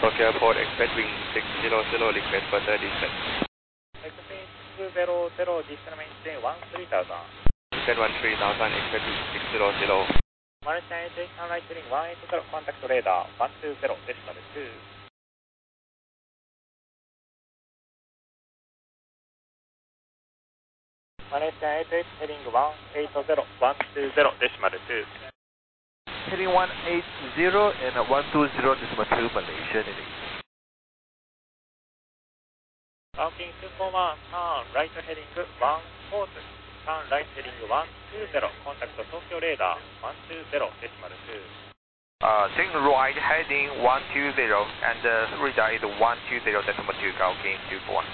Tokyo Airport, expect wing 600, request further distance. Exit 600, distance maintain 13,000. Descend 13,000, expect wing 600. Malaysia Airways Sunrise heading 180, contact radar 120, decimal 2. Malaysia Airways heading 180, 120, decimal 2. Heading 180 and 120.2 Malaysia heading. Parking 241, turn right heading 140, turn right heading 120, contact Tokyo radar 120, decimal 2. Turn right heading 120 and radar is 120.2, Gauking 241.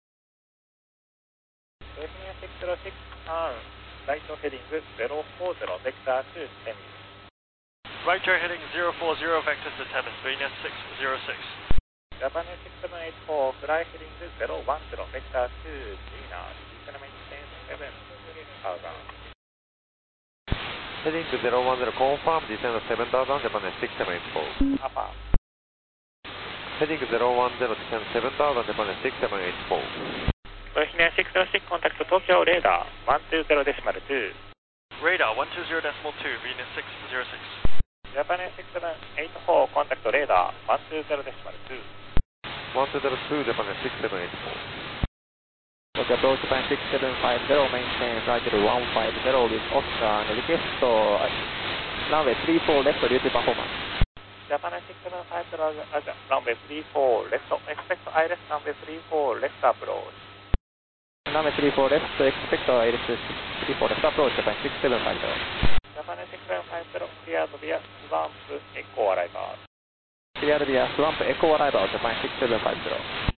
Virginia 606, turn right heading 040, vector to Temis. Right heading 040, vector to Temis, Virginia 606. Japanese 6784, fly heading 010, vector to China, descend maintain 7,000. Heading 010, confirm, descend 7,000, Japanese 6784. Alpha. Heading 010, descend 7,000, Japanese 6784. Virginia 606, contact Tokyo radar 120, decimal 2. Radar 120.2, Venus 606. Japanese 6784, contact radar 120, decimal 2. 102, Japanese 6784. Tokyo approach Japan 6750, maintain flight level 150 with Oscar and request runway 34 left due to performance. Japanese 6750, runway 34 left, expect ILS runway 34 left approach. Runway 34 left, expect ILS 34 left approach, Japan 6750. Japanese 6750, cleared via Swamp Echo arrival. Cleared via Swamp Echo arrival, Japan 6750.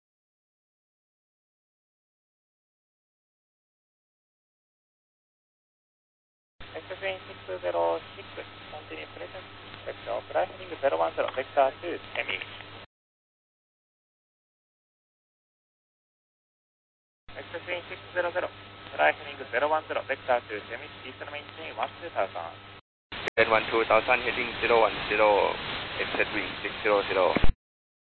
XFN 606, continue present section, fly heading 010, vector to Temis. XFN 600, fly heading 010, vector to Temis, descend maintain 12,000. Descend 12,000, heading 010, exit wing 600.